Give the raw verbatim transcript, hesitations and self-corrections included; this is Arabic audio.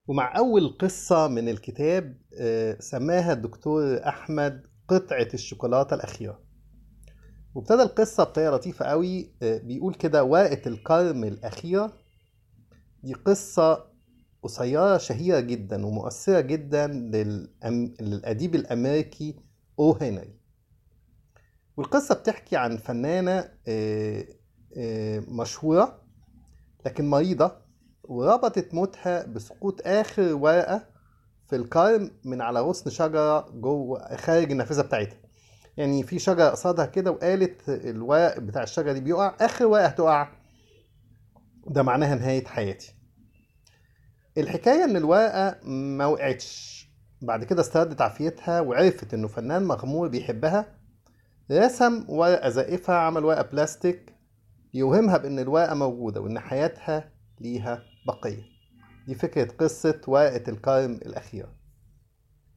ومع أول قصة من الكتاب آه، سماها الدكتور أحمد قطعة الشوكولاتة الأخيرة. وابتدى القصة بطريقة لطيفة قوي. آه، بيقول كده: ورقة الكرم الأخيرة. دي قصة قصيرة شهيرة جدا ومؤثرة جدا للأم... للأديب الأمريكي أو هنري. والقصة بتحكي عن فنانة آه، آه، مشهورة لكن مريضة، وربطت موتها بسقوط آخر ورقة في الكرم من على غصن شجرة جوه خارج النافذة بتاعتها. يعني في شجرة قصادها كده، وقالت الورق بتاع الشجرة دي بيقع، آخر ورقة هتقع ده معناها نهاية حياتي. الحكاية إن الورقة ما وقعتش. بعد كده استردت عافيتها وعرفت إنه فنان مغمور بيحبها. رسم ورقة زائفة، عمل ورقة بلاستيك يوهمها بإن الورقة موجودة وإن حياتها ليها بقية. دي فكرة قصة ورقة الكرم الأخيرة.